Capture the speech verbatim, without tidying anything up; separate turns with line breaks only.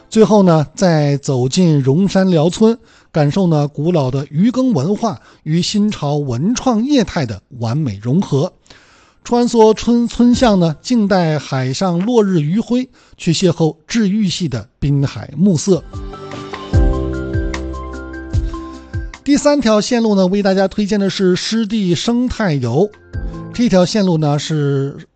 最后呢，再走进荣山寮村，感受呢古老的渔耕文化与新潮文创业态的完美融合。穿梭村村巷呢，静待海上落日余晖，去邂逅治愈系的滨海暮色。第三条线路呢，为大家推荐的是湿地生态游。这条线路呢是